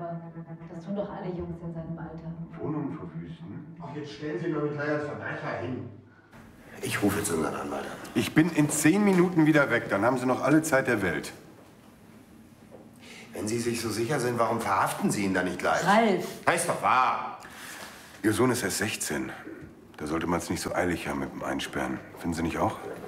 aber das tun doch alle Jungs in seinem Alter. Wohnungen verwüsten? Ach, jetzt stellen Sie ihn doch nicht gleich als Verbrecher hin. Ich rufe jetzt unseren Anwalt an. Ich bin in 10 Minuten wieder weg, dann haben Sie noch alle Zeit der Welt. Wenn Sie sich so sicher sind, warum verhaften Sie ihn dann nicht gleich? Ralf! Heißt doch wahr. Ihr Sohn ist erst 16. Da sollte man es nicht so eilig haben mit dem Einsperren. Finden Sie nicht auch?